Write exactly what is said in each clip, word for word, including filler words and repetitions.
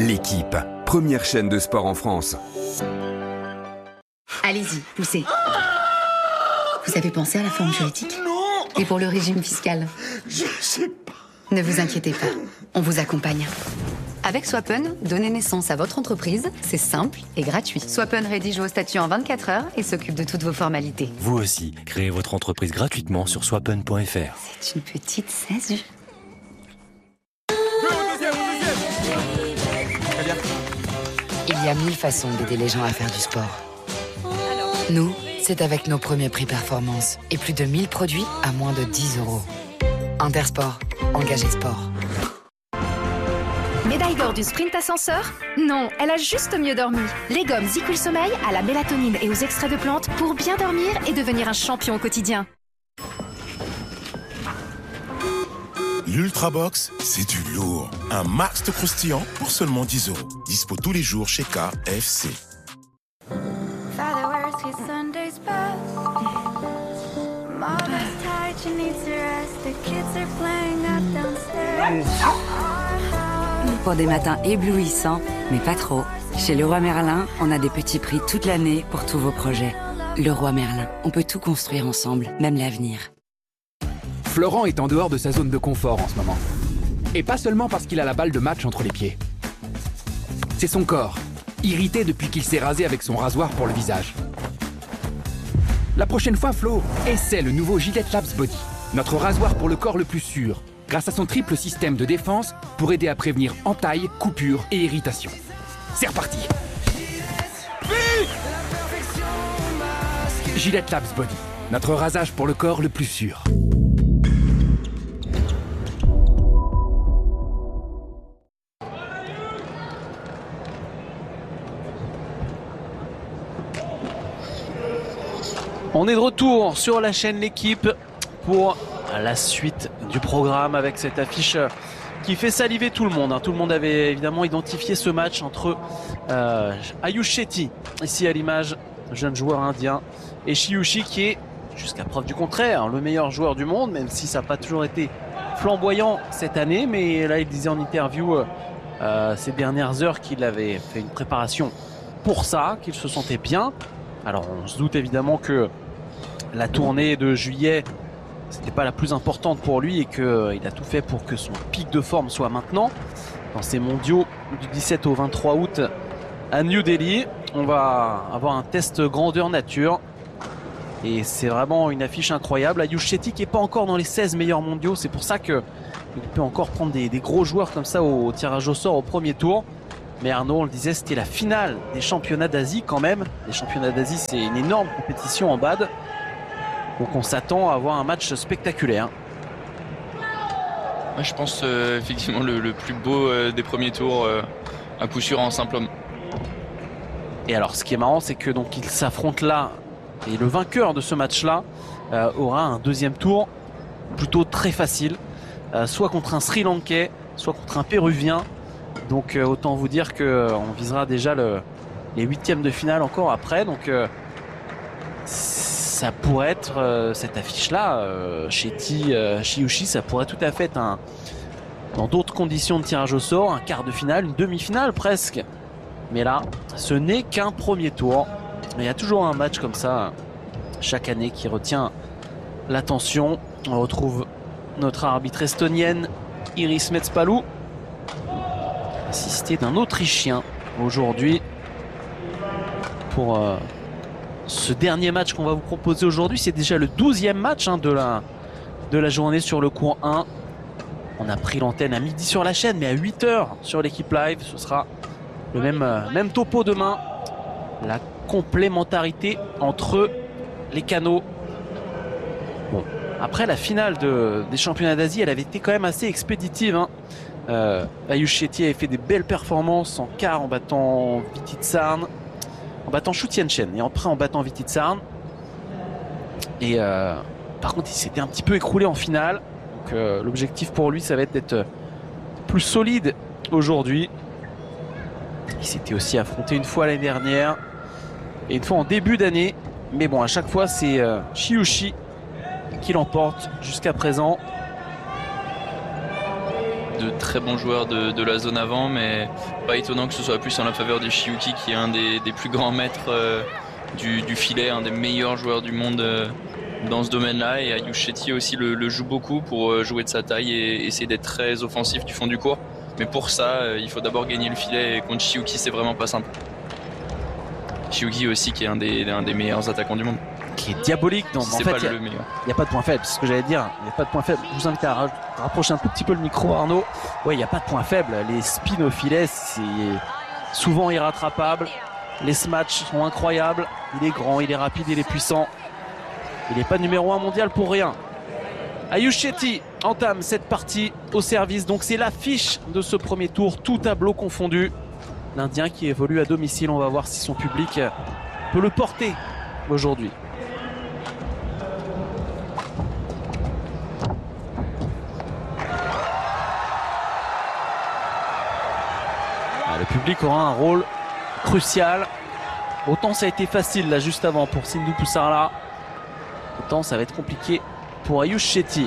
L'équipe, première chaîne de sport en France. Allez-y, poussez. Vous avez pensé à la forme juridique ? Non. Et pour le régime fiscal ? Je sais pas. Ne vous inquiétez pas, on vous accompagne. Avec Swappen, donner naissance à votre entreprise, c'est simple et gratuit. Swappen rédige vos statuts en vingt-quatre heures et s'occupe de toutes vos formalités. Vous aussi, créez votre entreprise gratuitement sur swappen point f r. C'est une petite SASU. Il y a mille façons d'aider les gens à faire du sport. Nous, c'est avec nos premiers prix performance et plus de mille produits à moins de dix euros. Intersport, engagé sport. Médaille d'or du sprint ascenseur ? Non, elle a juste mieux dormi. Les gommes Zicool Sommeil à la mélatonine et aux extraits de plantes pour bien dormir et devenir un champion au quotidien. L'Ultrabox, c'est du lourd. Un max de croustillant pour seulement dix euros. Dispo tous les jours chez K F C. Pour des matins éblouissants, mais pas trop, chez Leroy Merlin, on a des petits prix toute l'année pour tous vos projets. Leroy Merlin, on peut tout construire ensemble, même l'avenir. Florent est en dehors de sa zone de confort en ce moment. Et pas seulement parce qu'il a la balle de match entre les pieds. C'est son corps, irrité depuis qu'il s'est rasé avec son rasoir pour le visage. La prochaine fois, Flo, essaie le nouveau Gillette Labs Body, notre rasoir pour le corps le plus sûr, grâce à son triple système de défense pour aider à prévenir entailles, coupures et irritations. C'est reparti. Gillette Labs Body, notre rasage pour le corps le plus sûr. On est de retour sur la chaîne L'équipe pour la suite du programme avec cette affiche qui fait saliver tout le monde. Tout le monde avait évidemment identifié ce match entre euh, Ayush Shetty, ici à l'image, jeune joueur indien, et Chiyushi qui est, jusqu'à preuve du contraire, le meilleur joueur du monde, même si ça n'a pas toujours été flamboyant cette année. Mais là, il disait en interview euh, ces dernières heures qu'il avait fait une préparation pour ça, qu'il se sentait bien. Alors on se doute évidemment que la tournée de juillet, c'était pas la plus importante pour lui et qu'il euh, a tout fait pour que son pic de forme soit maintenant. Dans ces mondiaux du dix-sept au vingt-trois août à New Delhi, on va avoir un test grandeur nature. Et c'est vraiment une affiche incroyable. Ayush Shetty qui n'est pas encore dans les seize meilleurs mondiaux. C'est pour ça qu'il peut encore prendre des, des gros joueurs comme ça au, au tirage au sort au premier tour. Mais Arnaud, on le disait, c'était la finale des championnats d'Asie quand même. Les championnats d'Asie, c'est une énorme compétition en bad. Donc on s'attend à avoir un match spectaculaire. Ouais, je pense euh, effectivement le, le plus beau euh, des premiers tours, euh, à coup sûr en simple homme. Et alors ce qui est marrant, c'est que donc ils s'affrontent là. Et le vainqueur de ce match-là euh, aura un deuxième tour plutôt très facile. Euh, soit contre un Sri Lankais, soit contre un Péruvien. Donc euh, autant vous dire qu'on euh, visera déjà le, les huitièmes de finale encore après. Donc euh, ça pourrait être euh, cette affiche-là, euh, Shetty, euh, Chiyushi, ça pourrait tout à fait être un, dans d'autres conditions de tirage au sort, un quart de finale, une demi-finale presque. Mais là, ce n'est qu'un premier tour. Il y a toujours un match comme ça chaque année qui retient l'attention. On retrouve notre arbitre estonienne Iris Metspalou, assisté d'un Autrichien aujourd'hui pour euh, ce dernier match qu'on va vous proposer aujourd'hui. C'est déjà le douzième match hein, de, la, de la journée sur le cours un. On a pris l'antenne à midi sur la chaîne, mais à huit heures sur l'équipe live. Ce sera le même, euh, même topo demain. La complémentarité entre les canaux. Bon, après la finale de, des championnats d'Asie, elle avait été quand même assez expéditive. Hein. Euh, Ayush Shetty avait fait des belles performances en quart en battant Vititsarn, en battant Xu Tianchen et après en battant Vititsarn. Et euh, par contre, il s'était un petit peu écroulé en finale. Donc euh, l'objectif pour lui, ça va être d'être plus solide aujourd'hui. Il s'était aussi affronté une fois l'année dernière et une fois en début d'année. Mais bon, à chaque fois, c'est euh, Chiyushi qui l'emporte jusqu'à présent. de très bons joueurs de, de la zone avant, mais pas étonnant que ce soit plus en la faveur de Shiuki, qui est un des, des plus grands maîtres euh, du, du filet, un des meilleurs joueurs du monde euh, dans ce domaine-là. Et Ayush Shetty aussi le, le joue beaucoup pour jouer de sa taille et essayer d'être très offensif du fond du court. Mais pour ça, euh, il faut d'abord gagner le filet, et contre Shiuki, c'est vraiment pas simple. Shiuki aussi, qui est un des, un des meilleurs attaquants du monde. Qui est diabolique. Donc, si en c'est fait, pas le meilleur. Il n'y a pas de point faible, c'est ce que j'allais dire. Il n'y a pas de point faible. Je vous invite à rapprocher un tout petit peu le micro, Arnaud. Ouais, il n'y a pas de point faible. Les spins au filet, c'est souvent irrattrapable. Les smatchs sont incroyables. Il est grand, il est rapide, il est puissant. Il n'est pas numéro un mondial pour rien. Ayush Shetty entame cette partie au service. Donc c'est l'affiche de ce premier tour, tout tableau confondu. L'Indien qui évolue à domicile. On va voir si son public peut le porter aujourd'hui. Le public aura un rôle crucial. Autant ça a été facile là juste avant pour Sindhu Pusarla, autant ça va être compliqué pour Ayush Shetty.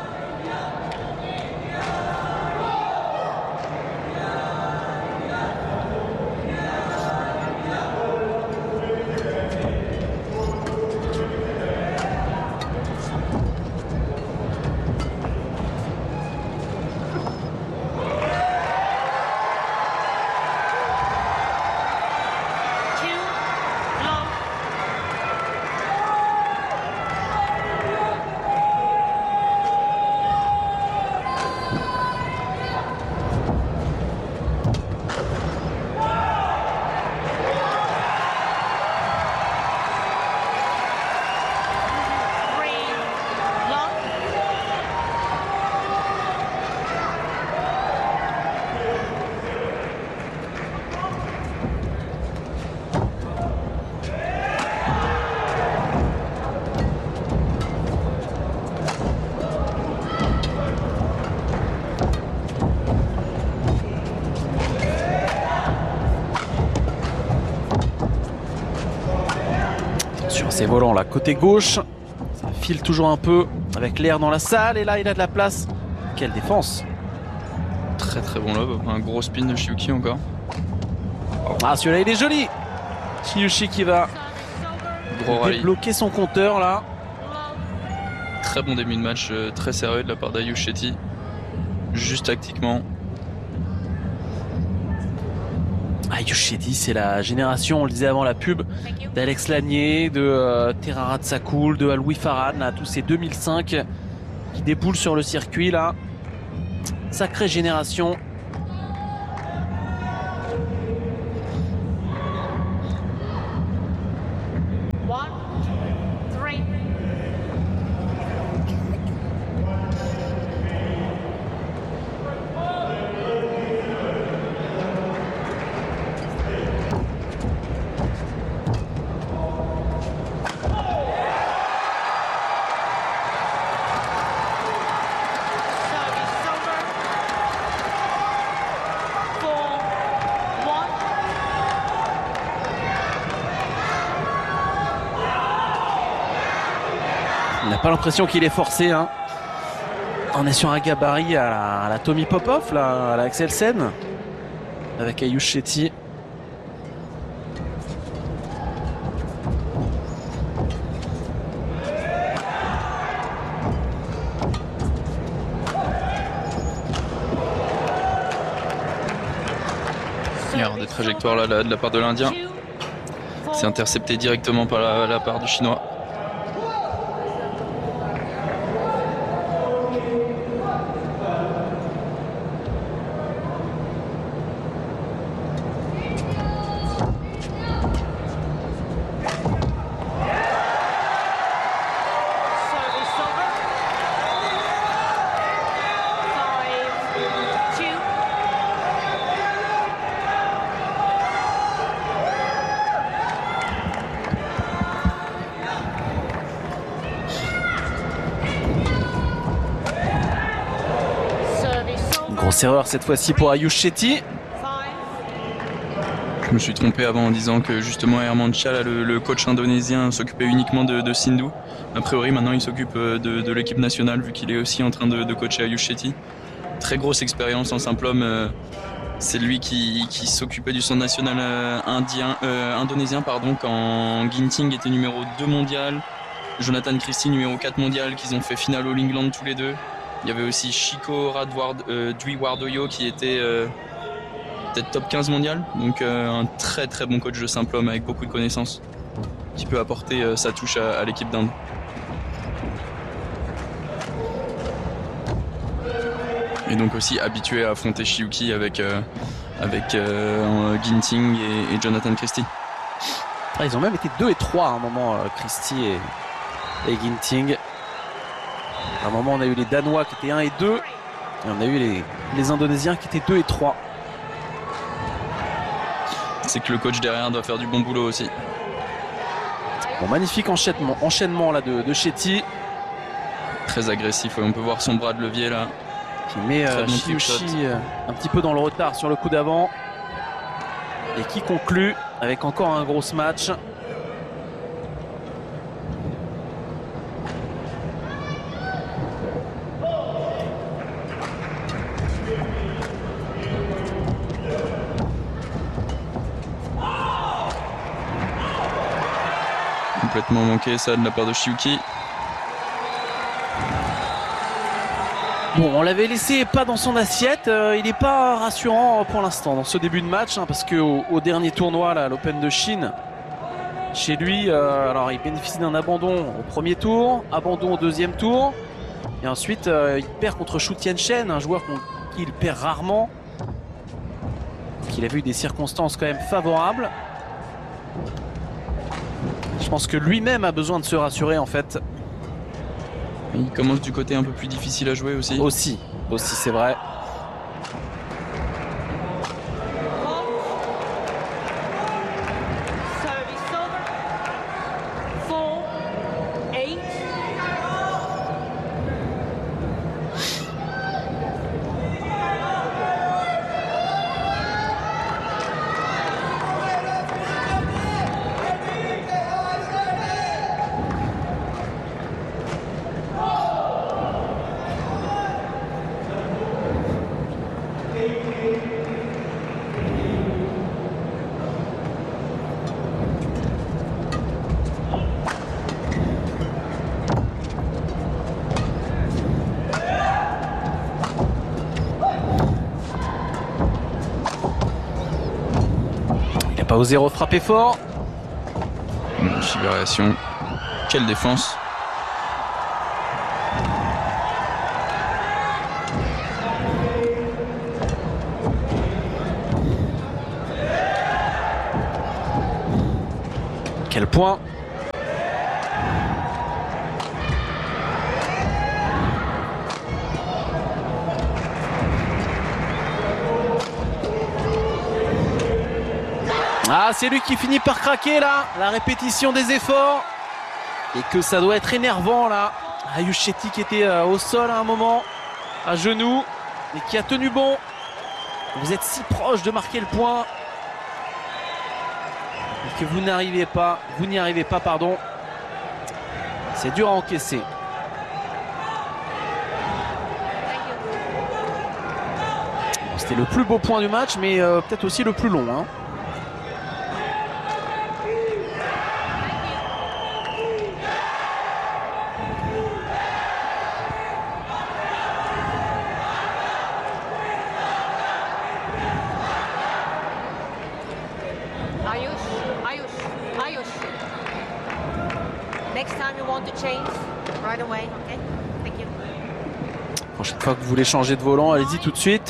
C'est volant là, côté gauche, ça file toujours un peu avec l'air dans la salle et là il a de la place. Quelle défense! Très très bon lob, un gros spin de Shiuki encore. Ah celui-là il est joli! Shiuki qui va débloquer son compteur là. Très bon début de match, très sérieux de la part d'Ayush Shetty, juste tactiquement. Ayush Shetty, c'est la génération, on le disait avant la pub, d'Alex Lanier, de euh, Terara Tsakoul, de Aloui Farhan, là, tous ces deux mille cinq qui déboulent sur le circuit là. Sacrée génération. On n'a pas l'impression qu'il est forcé, hein. On est sur un gabarit à la, à la Tommy Popov, là, à la Axel Sen, avec Ayush Shetty. Il y a des trajectoires là, là de la part de l'Indien. C'est intercepté directement par la, la part du Chinois. Grosse erreur cette fois-ci pour Ayush Shetty. Je me suis trompé avant en disant que justement Herman Chal, le, le coach indonésien, s'occupait uniquement de, de Sindhu. A priori maintenant il s'occupe de, de l'équipe nationale vu qu'il est aussi en train de, de coacher Ayush Shetty. très grosse expérience en simple homme. Euh, c'est lui qui, qui s'occupait du centre national euh, indien, euh, indonésien pardon, quand Ginting était numéro deux mondial, Jonathan Christie numéro quatre mondial, qu'ils ont fait finale All England tous les deux. Il y avait aussi Chico Radward, euh, Dwi Wardoyo qui était euh, peut-être top quinze mondial, donc euh, un très très bon coach de simple homme avec beaucoup de connaissances qui peut apporter euh, sa touche à, à l'équipe d'Inde. Et donc aussi habitué à affronter Shiuki avec, euh, avec euh, Ginting et, et Jonathan Christie. Ah, ils ont même été deux et trois à un moment, euh, Christie et, et Ginting. À un moment, on a eu les Danois qui étaient un et deux. Et on a eu les, les Indonésiens qui étaient deux et trois. C'est que le coach derrière doit faire du bon boulot aussi. Bon, magnifique enchaînement, enchaînement là de, de Shetty. Très agressif, on peut voir son bras de levier là. Qui met euh, bon Shiushi euh, un petit peu dans le retard sur le coup d'avant. Et qui conclut avec encore un gros match. Complètement manqué ça de la part de Shiuki. Bon, on l'avait laissé pas dans son assiette, euh, il n'est pas rassurant pour l'instant dans ce début de match, hein, parce qu'au au dernier tournoi, là, l'Open de Chine, chez lui, euh, alors il bénéficie d'un abandon au premier tour, abandon au deuxième tour, et ensuite euh, il perd contre Xu Tianchen, un joueur qui il perd rarement, qu'il a vu des circonstances quand même favorables. Je pense que lui-même a besoin de se rassurer en fait. Il commence du côté un peu plus difficile à jouer aussi. Aussi, aussi c'est vrai. Pas osé refrapper fort. Variation. Quelle défense. Quel point. Ah, c'est lui qui finit par craquer là, la répétition des efforts. Et que ça doit être énervant là. Ayush Shetty qui était euh, au sol à un moment, à genoux, et qui a tenu bon. Vous êtes si proche de marquer le point. Et que vous n'arrivez pas, vous n'y arrivez pas, pardon. C'est dur à encaisser. Bon, c'était le plus beau point du match, mais euh, peut-être aussi le plus long, hein. Prochaine fois que vous voulez changer de volant, allez-y tout de suite.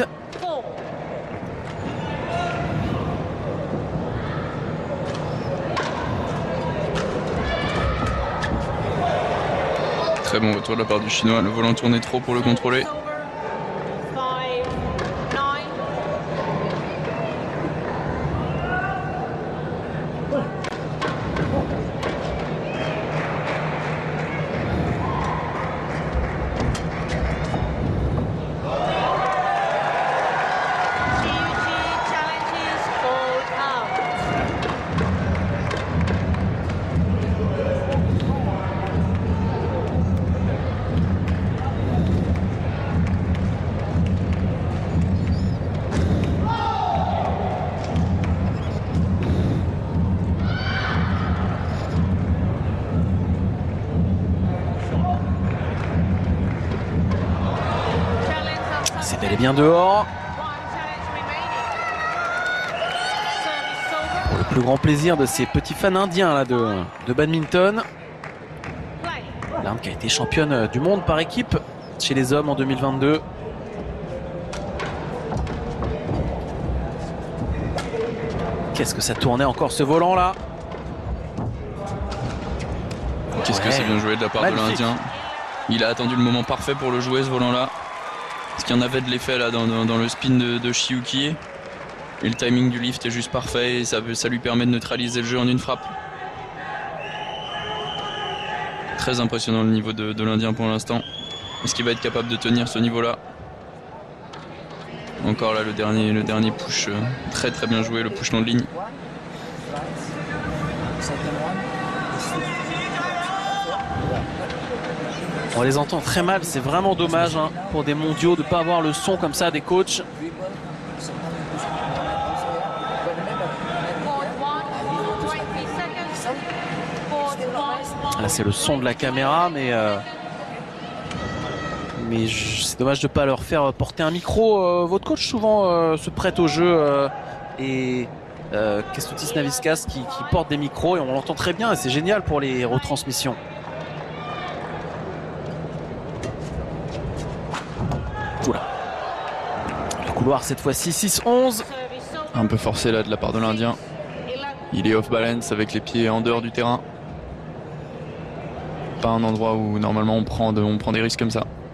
Très bon retour de la part du Chinois, le volant tournait trop pour le contrôler. est bien dehors. Pour le plus grand plaisir de ces petits fans indiens là, de, de badminton. L'Inde qui a été championne du monde par équipe chez les hommes en deux mille vingt-deux. Qu'est-ce que ça tournait encore ce volant là? Qu'est-ce ouais. que c'est bien joué de la part Magnifique. de l'Indien. Il a attendu le moment parfait pour le jouer ce volant là. Parce qu'il y en avait de l'effet là dans, dans, dans le spin de, de Shiuki. Et le timing du lift est juste parfait et ça, ça lui permet de neutraliser le jeu en une frappe. Très impressionnant le niveau de, de l'Indien pour l'instant. Est-ce qu'il va être capable de tenir ce niveau là? Encore là le dernier, le dernier push, euh, très très bien joué, le push long de ligne. On les entend très mal, c'est vraiment dommage hein, pour des mondiaux de ne pas avoir le son comme ça des coachs. Là c'est le son de la caméra, mais euh, mais c'est dommage de ne pas leur faire porter un micro. Euh, votre coach souvent euh, se prête au jeu euh, et euh, Kęstutis Navickas qui, qui porte des micros et on l'entend très bien et c'est génial pour les retransmissions. Oula. Le couloir cette fois-ci six onze. Un peu forcé là de la part de l'Indien. Il est off balance avec les pieds en dehors du terrain. Pas un endroit où normalement on prend, de, on prend des risques comme ça.